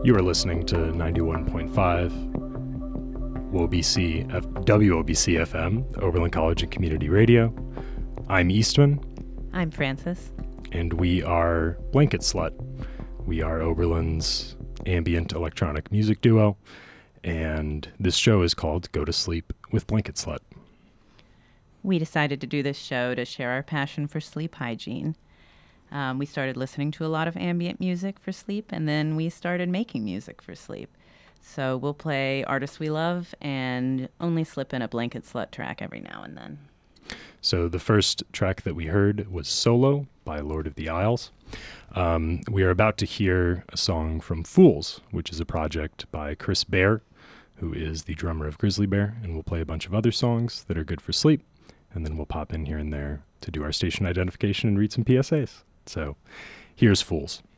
You are listening to 91.5 WOBC FM, Oberlin College and Community Radio. I'm Eastman. I'm Francis. And we are Blanket Slut. We are Oberlin's ambient electronic music duo, and this show is called Go to Sleep with Blanket Slut. We decided to do this show to share our passion for sleep hygiene. We started listening to a lot of ambient music for sleep, and then we started making music for sleep. So we'll play artists we love and only slip in a Blanket Slut track every now and then. So the first track that we heard was Solo by Lord of the Isles. We are about to hear a song from Fools, which is a project by Chris Bear, who is the drummer of Grizzly Bear, and we'll play a bunch of other songs that are good for sleep, and then we'll pop in here and there to do our station identification and read some PSAs. So here's Fools.